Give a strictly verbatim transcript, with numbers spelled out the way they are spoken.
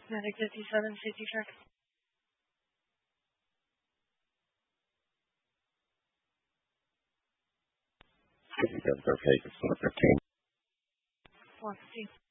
Medic fifty-seven, safety check. fifty-seven, okay, it's one fifteen. one fifteen.